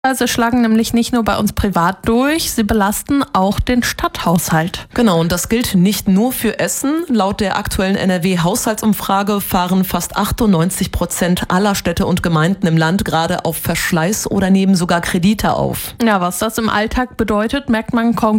Sie schlagen nämlich nicht nur bei uns privat durch, sie belasten auch den Stadthaushalt. Genau, und das gilt nicht nur für Essen. Laut der aktuellen NRW-Haushaltsumfrage fahren fast 98% aller Städte und Gemeinden im Land gerade auf Verschleiß oder nehmen sogar Kredite auf. Ja, was das im Alltag bedeutet, merkt man kaum